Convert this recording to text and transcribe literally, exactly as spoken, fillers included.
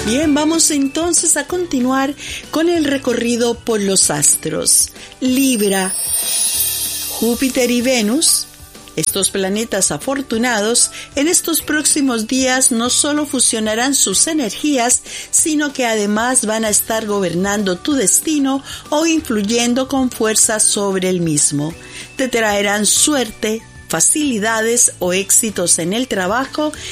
Bien, vamos entonces a continuar con el recorrido por los astros. Libra, Júpiter y Venus, estos planetas afortunados, en estos próximos días no solo fusionarán sus energías, sino que además van a estar gobernando tu destino o influyendo con fuerza sobre el mismo. Te traerán suerte, facilidades o éxitos en el trabajo